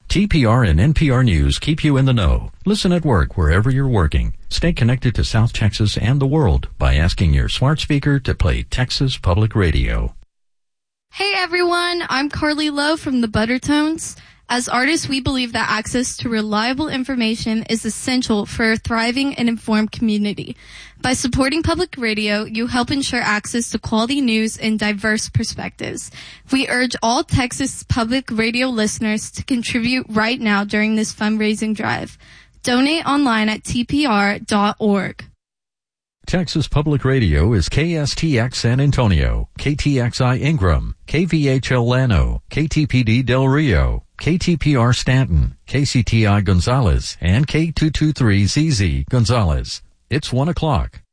TPR and NPR News keep you in the know. Listen at work wherever you're working. Stay connected to South Texas and the world by asking your smart speaker to play Texas Public Radio. Hey everyone, I'm Carly Lowe from the Buttertones. As artists, we believe that access to reliable information is essential for a thriving and informed community. By supporting public radio, you help ensure access to quality news and diverse perspectives. We urge all Texas public radio listeners to contribute right now during this fundraising drive. Donate online at tpr.org. Texas Public Radio is KSTX San Antonio, KTXI Ingram, KVHL Llano, KTPD Del Rio, KTPR Stanton, KCTI Gonzales, and K223ZZ Gonzales. It's 1 o'clock.